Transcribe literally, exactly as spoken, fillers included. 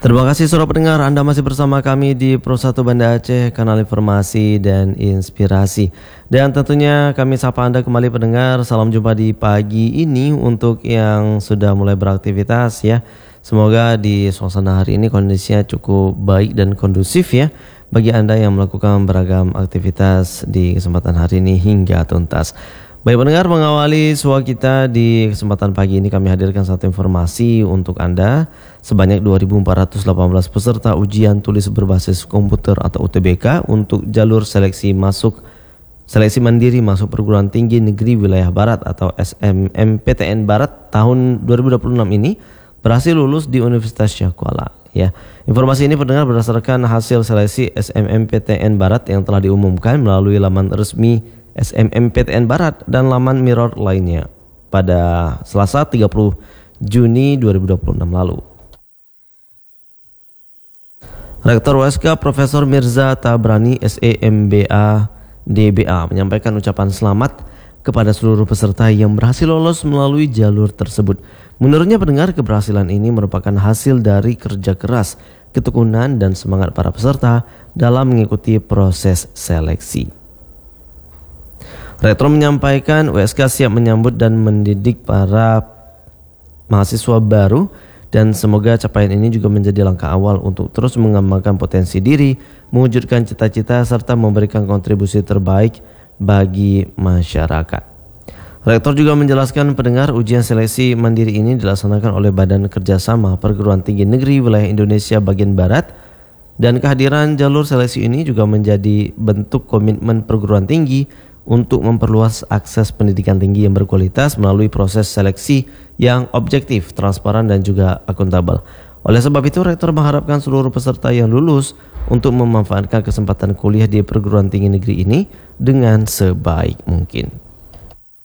Terima kasih saudara pendengar, Anda masih bersama kami di Pro satu Banda Aceh, kanal informasi dan inspirasi. Dan tentunya kami sapa Anda kembali pendengar, salam jumpa di pagi ini untuk yang sudah mulai beraktivitas ya. Semoga di suasana hari ini kondisinya cukup baik dan kondusif ya bagi Anda yang melakukan beragam aktivitas di kesempatan hari ini hingga tuntas. Baik pendengar, mengawali suara kita di kesempatan pagi ini kami hadirkan satu informasi untuk Anda. Sebanyak dua ribu empat ratus delapan belas peserta ujian tulis berbasis komputer atau U T B K untuk jalur seleksi masuk seleksi mandiri masuk perguruan tinggi negeri wilayah barat atau S M M P T N Barat tahun dua ribu dua puluh enam ini berhasil lulus di Universitas Syah Kuala. Ya, informasi ini pendengar berdasarkan hasil seleksi S M M P T N Barat yang telah diumumkan melalui laman resmi S M M P T N Barat dan laman mirror lainnya pada Selasa tiga puluh Juni dua ribu dua puluh enam lalu. Rektor U S K Profesor Mirza Tabrani S E M B A D B A menyampaikan ucapan selamat kepada seluruh peserta yang berhasil lolos melalui jalur tersebut. Menurutnya pendengar, keberhasilan ini merupakan hasil dari kerja keras, ketekunan dan semangat para peserta dalam mengikuti proses seleksi. Rektor menyampaikan U S K siap menyambut dan mendidik para mahasiswa baru dan semoga capaian ini juga menjadi langkah awal untuk terus mengembangkan potensi diri, mewujudkan cita-cita serta memberikan kontribusi terbaik bagi masyarakat. Rektor juga menjelaskan pendengar ujian seleksi mandiri ini dilaksanakan oleh Badan Kerjasama Perguruan Tinggi Negeri Wilayah Indonesia Bagian Barat dan kehadiran jalur seleksi ini juga menjadi bentuk komitmen perguruan tinggi untuk memperluas akses pendidikan tinggi yang berkualitas melalui proses seleksi yang objektif, transparan dan juga akuntabel. Oleh sebab itu, Rektor mengharapkan seluruh peserta yang lulus untuk memanfaatkan kesempatan kuliah di perguruan tinggi negeri ini dengan sebaik mungkin.